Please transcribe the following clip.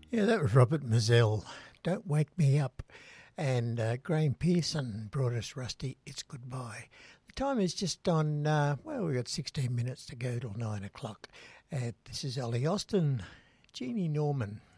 Yeah, that was Robert Mazzell. Don't Wake Me Up. And Graham Pearson brought us Rusty, It's Goodbye. The time is just on, we've got 16 minutes to go till 9 o'clock. This is Ollie Austin, Jeannie Norman.